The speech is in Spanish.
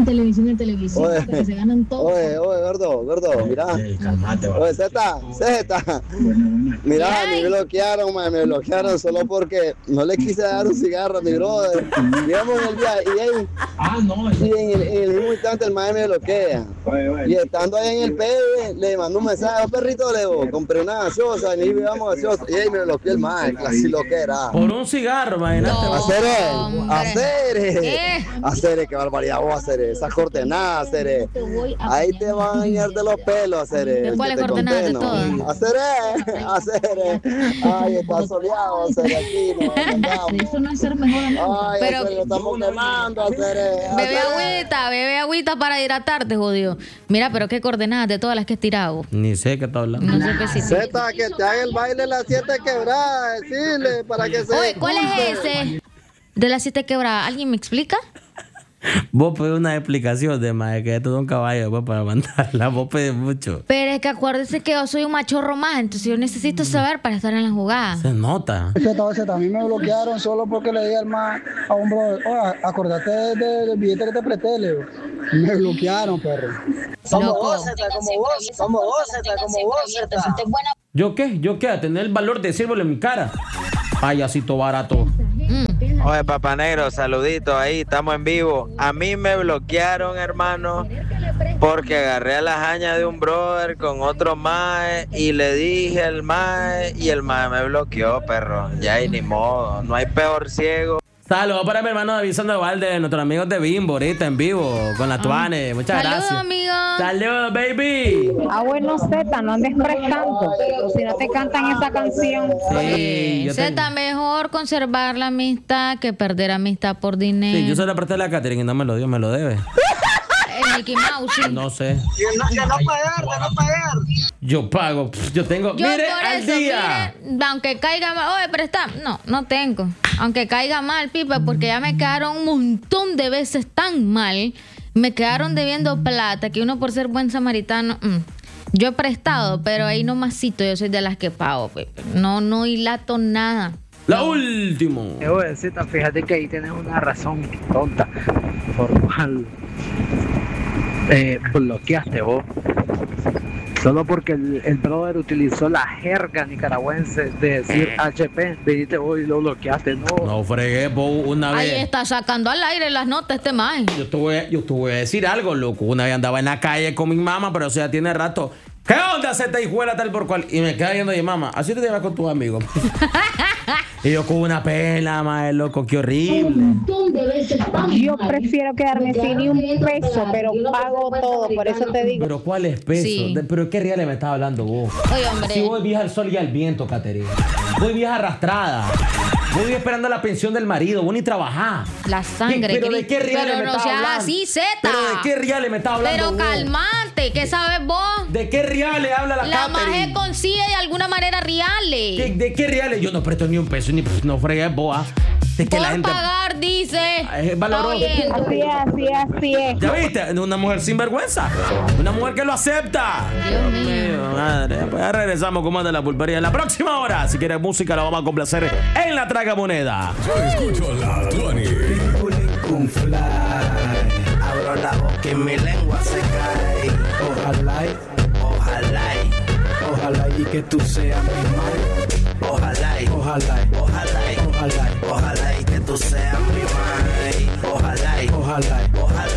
en televisión, Oye, porque se ganan todo. Oye, gordo, mira. Calmate, Oye, Z. Mira, me bloquearon solo porque no le quise dar un cigarro a mi brother. Llegamos en el día y en el mismo instante el maestro me bloquea. Y estando ahí en el PB, le mandó un mensaje, perrito, Leo, compré una gaseosa, y llevamos gaseosa. Y ahí me bloqueó el maestro, así lo que era. Por un cigarro, imagínate. Hacer, qué barbaridad vos hacer, esas coordenadas, hacer. Ahí te van a dañar de los pelos, hacer. ¿De cuáles coordenadas de todas? Hacer. Ay, está soleado, hacer aquí, Eso no es ser mejor amigo. Ay, pero lo estamos quemando, hacer. Bebe agüita para hidratarte, jodido. Mira, pero qué coordenadas de todas las que he tirado. Ni sé qué está hablando. No sé específico. Z, que te haga el baile de las 7 quebradas, decirle, para que se... Oye, ¿cuál es ese? De las 7 quebradas. ¿Alguien me explica? Vos pedís una explicación de más que esto es un caballo pues, para mandarla. Vos pedís mucho. Pero es que acuérdese que yo soy un machorro más, entonces yo necesito saber para estar en la jugada. Se nota. A mí me bloquearon solo porque le di al más a un brother. Oye, acordate del billete que te presté, Leo. Me bloquearon, perro. Como vos, Z. ¿Yo qué? A tener el valor de decírmelo en mi cara. Payasito barato. Oye, Papá Negro, saludito ahí, estamos en vivo. A mí me bloquearon, hermano, porque agarré a la jaña de un brother con otro mae y le dije al mae y el mae me bloqueó, perro. Ya y ni modo, no hay peor ciego. Saludos para mi hermano David Sandoval, de nuestros amigos de Bimbo, ahorita en vivo, con la Tuane. Muchas gracias. Saludos, amigo. Saludos, baby. Bueno, Z, no andes prestando, si no te cantan esa canción. Sí, Z, mejor conservar la amistad que perder amistad por dinero. Sí, yo se la presté a la Catherine y no me lo dio, me lo debe. Mickey Mouse, sí. No sé. De no pagar. Yo pago, yo tengo. Yo mire, por al eso, día. mire, aunque caiga mal, oye, presta, no tengo. Aunque caiga mal, pipa, porque ya me quedaron un montón de veces tan mal, me quedaron debiendo plata, que uno por ser buen samaritano, yo he prestado, pero ahí no masito, yo soy de las que pago, pipa. No hilato nada. La última. Oye, Z, fíjate que ahí tienes una razón tonta por cual bloqueaste vos. Solo porque el brother utilizó la jerga nicaragüense de decir HP, viniste vos y lo bloqueaste, No fregué vos una vez. Ahí está sacando al aire las notas este maje. Yo te voy a decir algo, loco. Una vez andaba en la calle con mi mamá, pero o sea, tiene rato. ¿Qué onda, Z, hijuela tal por cual? Y me queda viendo mi mamá. Así te llevas con tus amigos. Y yo con una pena, mae, loco, qué horrible. Yo prefiero quedarme sin ni un peso, pero pago todo, por eso te digo. Pero ¿cuál es peso? Sí. ¿Pero qué reales me estás hablando vos? Oye, hombre. Si voy vieja al sol y al viento, Caterina. Voy vieja arrastrada. Voy esperando la pensión del marido. Vos ni trabajás. La sangre. ¿Pero de qué reales me no estás seas hablando? así, Z. ¿Pero de qué reales me estás hablando Pero vos? calmate, ¿qué sabes vos? ¿De qué reales habla la La Caterina? maje consigue de alguna manera reales. ¿De qué reales? Yo no presto ni un peso, ni no fregues boa. Es que Por la gente pagar, dice. es valoroso. Así es. ¿Ya viste? Una mujer sin vergüenza. Una mujer que lo acepta. Dios mío. Madre. Pues ya regresamos con más de la pulpería en la próxima hora. Si quieres música, la vamos a complacer en la Tragamoneda. Yo escucho la Tuani. Un fly. Abro la boca y mi lengua se cae. Ojalá y que tú seas mi madre. Ojalá y que tú seas mi madre. Ojalá